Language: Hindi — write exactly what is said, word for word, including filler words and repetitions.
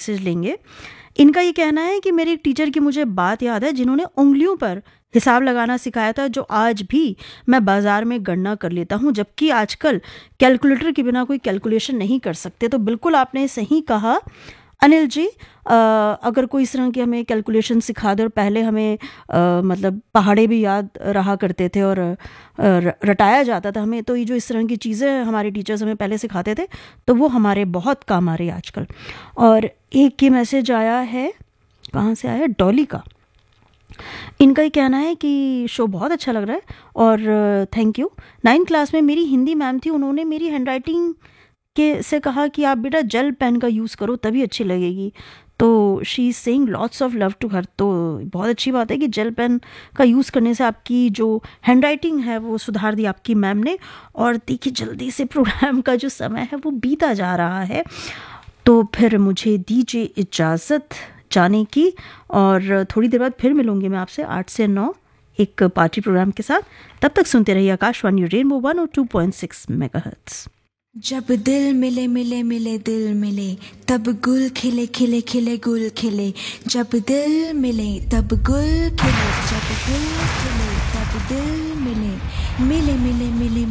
मैसेज लेंगे। इनका ये कहना है कि मेरे एक टीचर की मुझे बात याद है जिन्होंने उंगलियों पर हिसाब लगाना सिखाया था, जो आज भी मैं बाज़ार में गणना कर लेता हूँ, जबकि आजकल कैलकुलेटर के बिना कोई कैलकुलेशन नहीं कर सकते। तो बिल्कुल आपने सही कहा अनिल जी। आ, अगर कोई इस तरह की हमें कैलकुलेशन सिखा दे, और पहले हमें आ, मतलब पहाड़े भी याद रहा करते थे और आ, रटाया जाता था हमें, तो ये जो इस तरह की चीज़ें हमारे टीचर्स हमें पहले सिखाते थे, तो वो हमारे बहुत काम आ रही है आजकल। और एक ये मैसेज आया है, कहाँ से आया, डॉली का। इनका ही कहना है कि शो बहुत अच्छा लग रहा है और थैंक यू। नाइन्थ क्लास में मेरी हिंदी मैम थी, उन्होंने मेरी हैंडराइटिंग के से कहा कि आप बेटा जेल पेन का यूज़ करो तभी अच्छी लगेगी। तो she is saying lots of love to her. तो बहुत अच्छी बात है कि जेल पेन का यूज़ करने से आपकी जो हैंडराइटिंग है वो सुधार दी आपकी मैम ने। और देखिए जल्दी से प्रोग्राम का जो समय है वो बीता जा रहा है, तो फिर मुझे दीजिए इजाज़त जाने की, और थोड़ी देर बाद फिर मिलूंगी मैं आपसे आठ से नौ एक पार्टी प्रोग्राम के साथ। तब तक सुनते रहिए आकाशवाणी रेनबो वन और टू पॉइंट सिक्स मेगाहर्ट्ज़। जब दिल मिले मिले मिले दिल मिले, तब गुल खिले खिले खिले गुल खिले। जब दिल मिले तब गुल खिले, जब गुल खिले तब दिल मिले, मिले मिले मिले